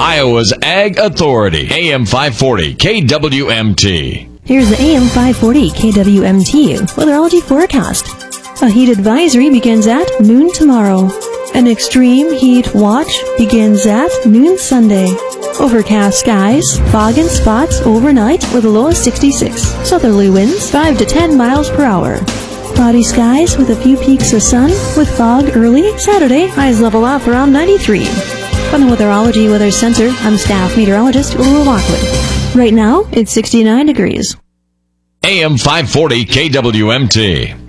Iowa's Ag Authority. AM 540 KWMT. Here's the AM 540 KWMT weatherology forecast. A heat advisory begins at noon tomorrow. An extreme heat watch begins at noon Sunday. Overcast skies, fog and spots overnight with a low of 66. Southerly winds 5 to 10 miles per hour. Cloudy skies with a few peaks of sun with fog early Saturday. Highs level off around 93. From the Weatherology Weather Center, I'm staff meteorologist Ulua Lockwood. Right now, it's 69 degrees. AM 540 KWMT.